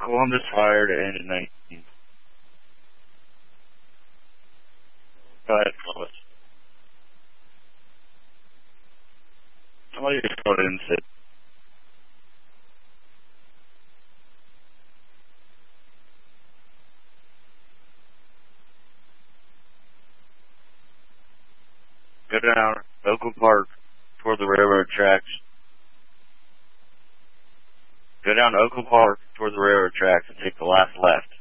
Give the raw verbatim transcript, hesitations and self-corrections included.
Columbus fired at end of nineteen. Go ahead, Columbus. Somebody just put in said. Go down Oakland Park toward the railroad tracks. Go down Oakland Park toward the railroad tracks and take the last left.